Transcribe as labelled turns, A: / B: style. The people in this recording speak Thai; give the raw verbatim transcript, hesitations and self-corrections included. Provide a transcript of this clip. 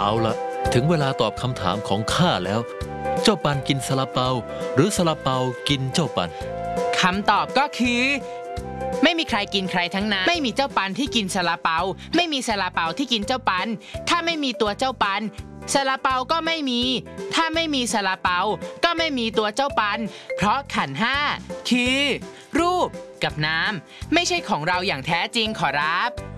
A: เอาละถึงเวลาตอบคำถามของข้าแล้วเจ้าปันกินซาลาเปาหรือซาลาเปากินเจ้าปัน
B: คำตอบก็คือไม่มีใครกินใครทั้งนั้นไม่มีเจ้าปันที่กินซาลาเปาไม่มีซาลาเปาที่กินเจ้าปันถ้าไม่มีตัวเจ้าปันซาลาเปาก็ไม่มีถ้าไม่มีซาลาเปาก็ไม่มีตัวเจ้าปันเพราะขันธ์ห้าคือรูปกับน้ำไม่ใช่ของเราอย่างแท้จริงขอรับ